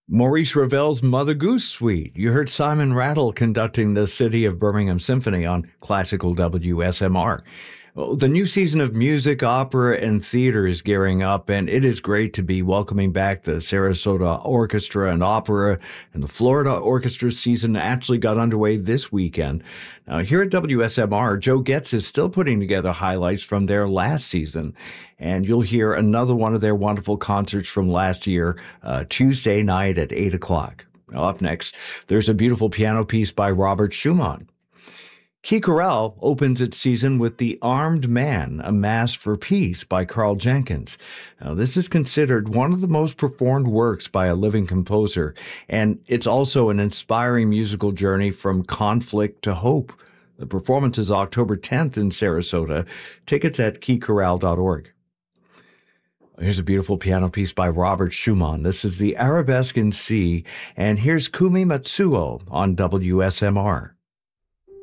Maurice Ravel's Mother Goose Suite. You heard Simon Rattle conducting the City of Birmingham Symphony on classical WSMR. Well, the new season of music, opera, and theater is gearing up, and it is great to be welcoming back the Sarasota Orchestra and Opera, and the Florida Orchestra season actually got underway this weekend. Now, here at WSMR, Joe Getz is still putting together highlights from their last season, and you'll hear another one of their wonderful concerts from last year, Tuesday night at 8 o'clock. Now, up next, there's a beautiful piano piece by Robert Schumann. Key Chorale opens its season with The Armed Man, A Mass for Peace by Carl Jenkins. Now, this is considered one of the most performed works by a living composer, and it's also an inspiring musical journey from conflict to hope. The performance is October 10th in Sarasota. Tickets at keychorale.org. Here's a beautiful piano piece by Robert Schumann. This is the Arabesque in C, and here's Kumi Matsuo on WSMR.